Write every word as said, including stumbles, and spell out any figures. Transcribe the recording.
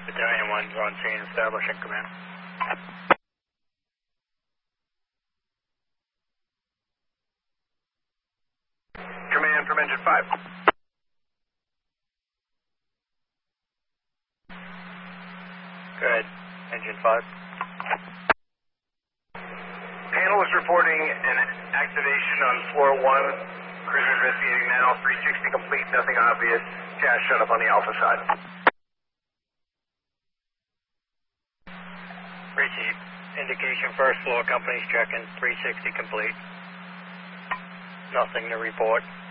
Battalion one's on scene, establishing command. Command from engine five. Go ahead, engine five. Panel is reporting an activation on floor one. Cruiser investigating now. three sixty complete, nothing obvious. Gas shut up on the Alpha side. Receive. Indication first floor, company's checking, three sixty complete. Nothing to report.